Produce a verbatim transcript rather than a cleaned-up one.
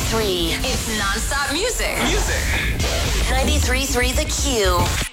ninety-three. It's non-stop music. Music. ninety-three point three The Q.